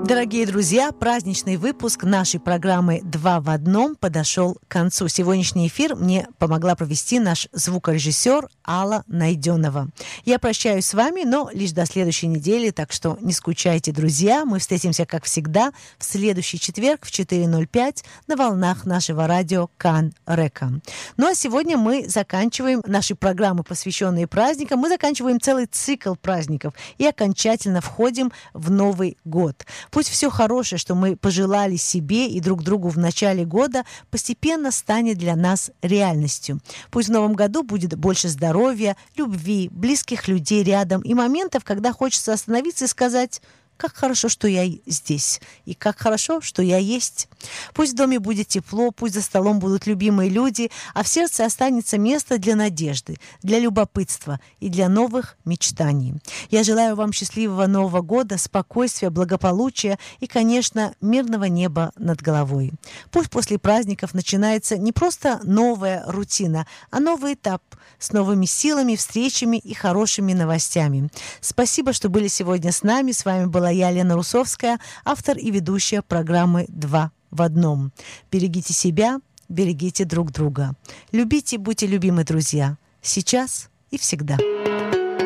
Дорогие друзья, праздничный выпуск нашей программы «Два в одном» подошел к концу. Сегодняшний эфир мне помогла провести наш звукорежиссер Алла Найденова. Я прощаюсь с вами, но лишь до следующей недели, так что не скучайте, друзья. Мы встретимся, как всегда, в следующий четверг в 4:05 на волнах нашего радио Кан Река. Ну а сегодня мы заканчиваем наши программы, посвященные праздникам. Мы заканчиваем целый цикл праздников и окончательно входим в Новый год. Пусть все хорошее, что мы пожелали себе и друг другу в начале года, постепенно станет для нас реальностью. Пусть в новом году будет больше здоровья, любви, близких людей рядом и моментов, когда хочется остановиться и сказать: как хорошо, что я здесь, и как хорошо, что я есть. Пусть в доме будет тепло, пусть за столом будут любимые люди, а в сердце останется место для надежды, для любопытства и для новых мечтаний. Я желаю вам счастливого Нового года, спокойствия, благополучия и, конечно, мирного неба над головой. Пусть после праздников начинается не просто новая рутина, а новый этап с новыми силами, встречами и хорошими новостями. Спасибо, что были сегодня с нами. С вами была я, Лена Русовская, автор и ведущая программы «Два в одном». Берегите себя, берегите друг друга. Любите, будьте любимы, друзья. Сейчас и всегда.